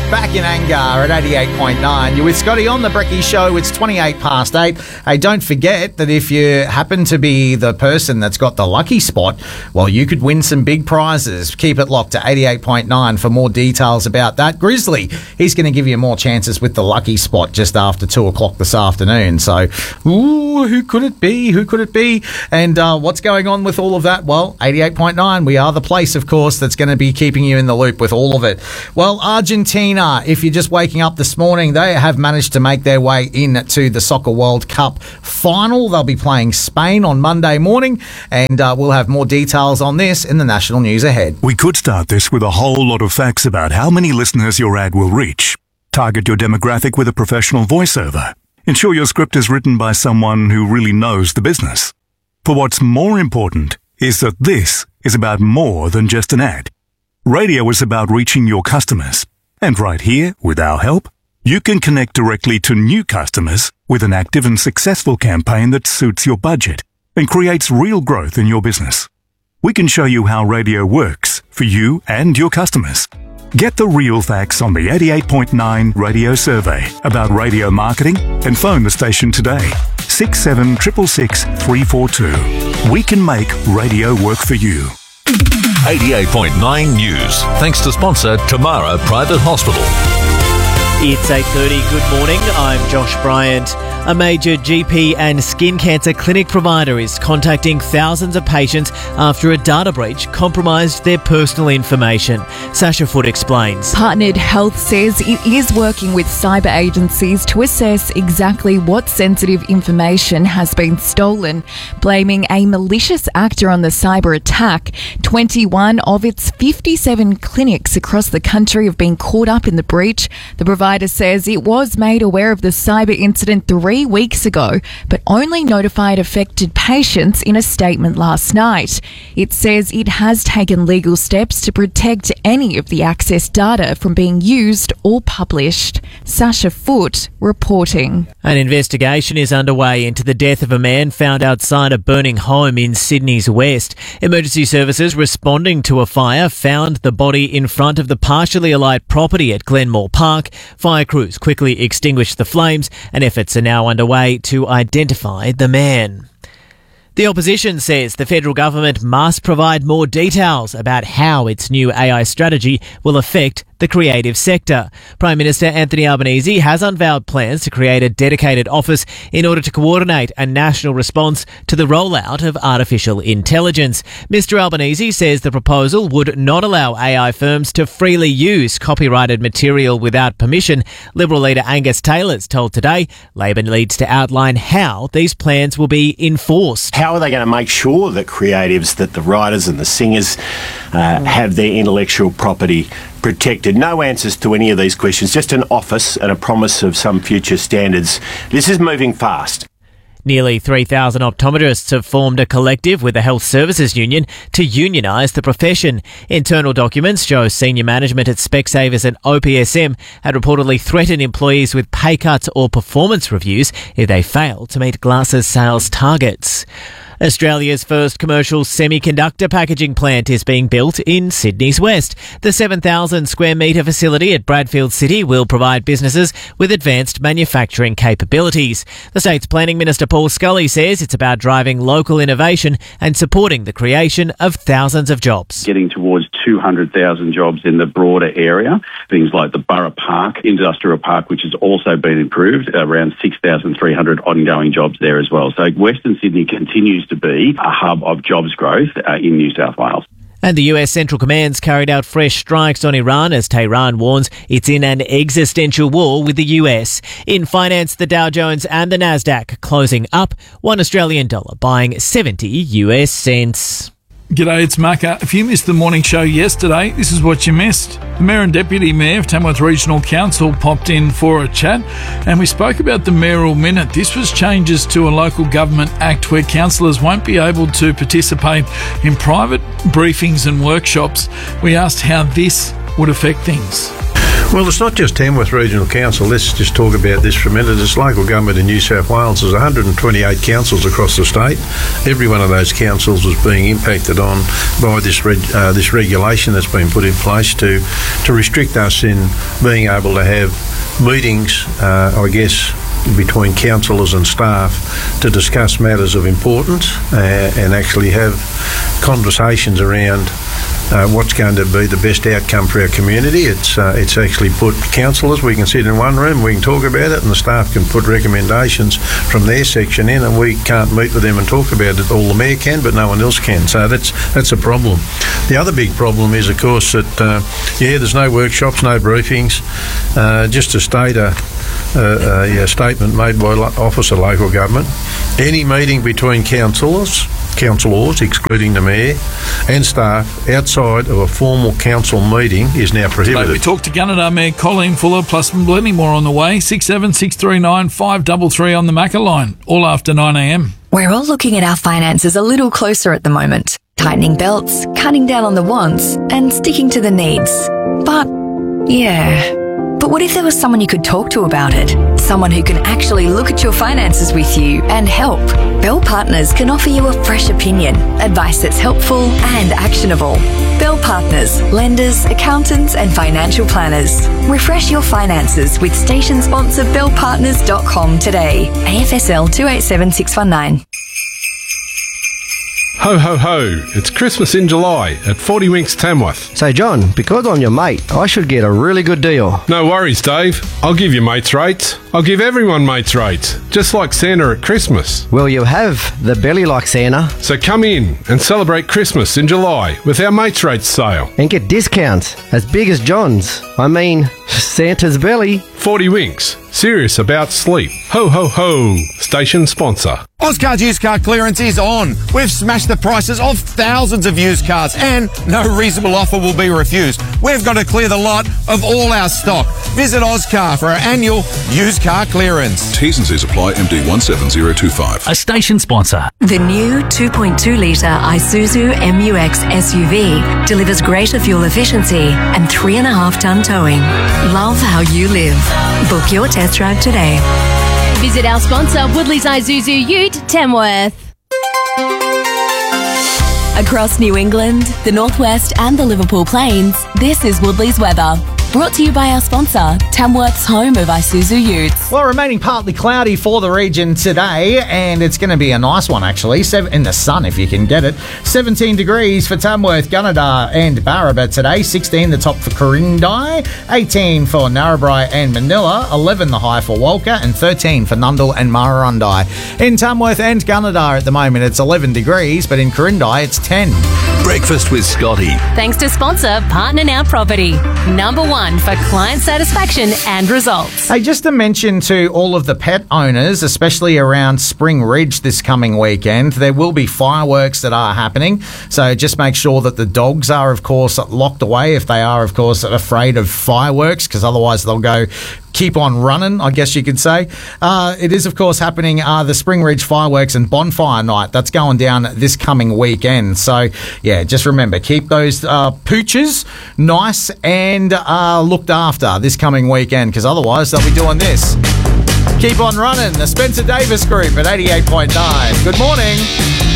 back in Angar at 88.9. You're with Scotty on the Brekkie Show. It's 28 past 8. Hey, don't forget that if you happen to be the person that's got the lucky spot, well, you could win some big prizes. Keep it locked to 88.9 for more details about that. Grizzly, he's going to give you more chances with the lucky spot just after 2 o'clock this afternoon. So, who could it be? Who could it be? And what's going on with all of that? Well, 88.9, we are the place, of course, that's going to be keeping you in the loop with all of it. Well, Argentina, if you're just waking up this morning, they have managed to make their way into the Soccer World Cup final. They'll be playing Spain on Monday morning, and we'll have more details on this in the national news ahead. We could start this with a whole lot of facts about how many listeners your ad will reach. Target your demographic with a professional voiceover. Ensure your script is written by someone who really knows the business. For what's more important is that this is about more than just an ad. Radio is about reaching your customers. And right here, with our help, you can connect directly to new customers with an active and successful campaign that suits your budget and creates real growth in your business. We can show you how radio works for you and your customers. Get the real facts on the 88.9 radio survey about radio marketing and phone the station today. 6766 342. We can make radio work for you. 88.9 News. Thanks to sponsor Tamara Private Hospital. It's 8:30. Good morning. I'm Josh Bryant. A major GP and skin cancer clinic provider is contacting thousands of patients after a data breach compromised their personal information. Sasha Foote explains. Partnered Health says it is working with cyber agencies to assess exactly what sensitive information has been stolen, blaming a malicious actor on the cyber attack. 21 of its 57 clinics across the country have been caught up in the breach. The provider says it was made aware of the cyber incident 3 weeks ago, but only notified affected patients in a statement last night. It says it has taken legal steps to protect any of the access data from being used or published. Sasha Foote reporting. An investigation is underway into the death of a man found outside a burning home in Sydney's West. Emergency services responding to a fire found the body in front of the partially alight property at Glenmore Park. Fire crews quickly extinguished the flames, and efforts are now underway to identify the man. The opposition says the federal government must provide more details about how its new AI strategy will affect the creative sector. Prime Minister Anthony Albanese has unveiled plans to create a dedicated office in order to coordinate a national response to the rollout of artificial intelligence. Mr Albanese says the proposal would not allow AI firms to freely use copyrighted material without permission. Liberal leader Angus Taylor's told Today Labor needs to outline how these plans will be enforced. How are they going to make sure that creatives, that the writers and the singers have their intellectual property protected? No answers to any of these questions, just an office and a promise of some future standards. This is moving fast. Nearly 3,000 optometrists have formed a collective with the Health Services Union to unionise the profession. Internal documents show senior management at Specsavers and OPSM had reportedly threatened employees with pay cuts or performance reviews if they fail to meet glasses sales targets. Australia's first commercial semiconductor packaging plant is being built in Sydney's West. The 7,000 square metre facility at Bradfield City will provide businesses with advanced manufacturing capabilities. The state's Planning Minister Paul Scully says it's about driving local innovation and supporting the creation of thousands of jobs. Getting towards 200,000 jobs in the broader area, things like the Borough Park, Industrial Park, which has also been improved, around 6,300 ongoing jobs there as well. So Western Sydney continues to be a hub of jobs growth in New South Wales. And the US Central Command's carried out fresh strikes on Iran as Tehran warns it's in an existential war with the US. In finance, the Dow Jones and the Nasdaq closing up, $1 Australian buying 70 US cents. G'day, it's Macca. If you missed the morning show yesterday, this is what you missed. The Mayor and Deputy Mayor of Tamworth Regional Council popped in for a chat, and we spoke about the Mayoral Minute. This was changes to a local government act where councillors won't be able to participate in private briefings and workshops. We asked how this would affect things. Well, it's not just Tamworth Regional Council. Let's just talk about this for a minute. It's local government in New South Wales. There's 128 councils across the state. Every one of those councils is being impacted on by this regulation that's been put in place to restrict us in being able to have meetings, between councillors and staff to discuss matters of importance and actually have conversations around what's going to be the best outcome for our community. It's actually put councillors, we can sit in one room, we can talk about it, and the staff can put recommendations from their section in, and we can't meet with them and talk about it. All the mayor can, but no one else can. So that's a problem. The other big problem is, of course, that there's no workshops, no briefings. Just to state a statement made by Office of Local Government, any meeting between councillors, excluding the mayor, and staff outside of a formal council meeting is now prohibited. We talked to Gunnedah Mayor Colleen Fuller, plus plenty more on the way. 67639 533 on the Macca line, all after 9am. We're all looking at our finances a little closer at the moment. Tightening belts, cutting down on the wants, and sticking to the needs. But what if there was someone you could talk to about it? Someone who can actually look at your finances with you and help. Bell Partners can offer you a fresh opinion, advice that's helpful and actionable. Bell Partners, lenders, accountants and financial planners. Refresh your finances with station sponsor bellpartners.com today. AFSL 287619. Ho, ho, ho. It's Christmas in July at 40 Winks Tamworth. Say, John, because I'm your mate, I should get a really good deal. No worries, Dave. I'll give you mates rates. I'll give everyone mates rates, just like Santa at Christmas. Well, you have the belly like Santa. So come in and celebrate Christmas in July with our mates rates sale. And get discounts as big as John's. I mean, Santa's belly. 40 Winks. Serious about sleep. Ho, ho, ho. Station sponsor. Ozcar's used car clearance is on. We've smashed the prices of thousands of used cars and no reasonable offer will be refused. We've got to clear the lot of all our stock. Visit Ozcar for our annual used car clearance. T's and C's apply. MD 17025. A station sponsor. The new 2.2-litre Isuzu MU-X SUV delivers greater fuel efficiency and 3.5-tonne towing. Love how you live. Book your test drive today. Visit our sponsor, Woodley's Isuzu Ute, Tamworth. Across New England, the Northwest and the Liverpool Plains, this is Woodley's weather. Brought to you by our sponsor, Tamworth's home of Isuzu Utes. Well, remaining partly cloudy for the region today, and it's going to be a nice one, actually. In the sun, if you can get it. 17 degrees for Tamworth, Gunnedah and Barraba today. 16 the top for Corindi. 18 for Narrabri and Manila. 11 the high for Walker. And 13 for Nundle and Murrurundi. In Tamworth and Gunnedah at the moment, it's 11 degrees, but in Corindi, it's 10. Breakfast with Scotty. Thanks to sponsor Partner Now Property. Number 1 for client satisfaction and results. Hey, just to mention to all of the pet owners, especially around Spring Ridge this coming weekend, there will be fireworks that are happening. So just make sure that the dogs are, of course, locked away if they are, of course, afraid of fireworks, because otherwise they'll go keep on running, I guess you could say. It is, of course, happening the Spring Ridge Fireworks and Bonfire Night. That's going down this coming weekend. So, yeah, just remember, keep those pooches nice and looked after this coming weekend, because otherwise they'll be doing this. Keep on running. The Spencer Davis Group at 88.9. Good morning.